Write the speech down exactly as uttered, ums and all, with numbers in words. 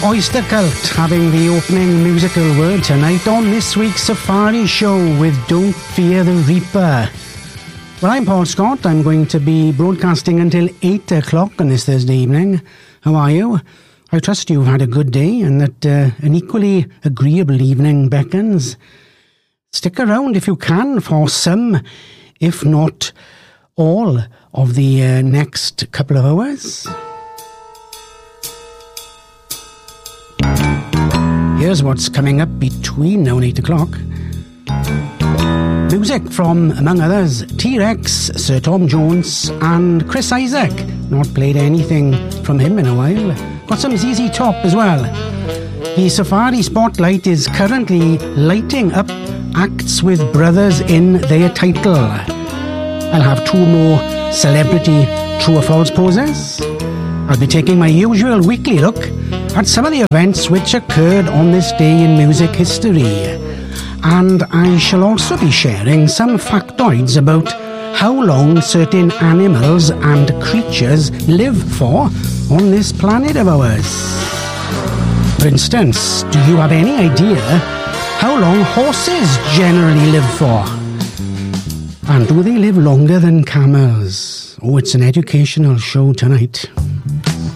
Oyster Cult having the opening musical word tonight on this week's Safari Show with Don't Fear the Reaper. Well, I'm Paul Scott. I'm going to be broadcasting until eight o'clock on this Thursday evening. How are you? I trust you've had a good day and that uh, an equally agreeable evening beckons. Stick around if you can for some, if not all, of the uh, next couple of hours. Here's what's coming up between now and eight o'clock. Music from, among others, T-Rex, Sir Tom Jones and Chris Isaak. Not played anything from him in a while. Got some Z Z Top as well. The Safari Spotlight is currently lighting up acts with brothers in their title. I'll have two more celebrity true or false poses. I'll be taking my usual weekly look at some of the events which occurred on this day in music history. And I shall also be sharing some factoids about how long certain animals and creatures live for on this planet of ours. For instance, do you have any idea how long horses generally live for? And do they live longer than camels? Oh, it's an educational show tonight.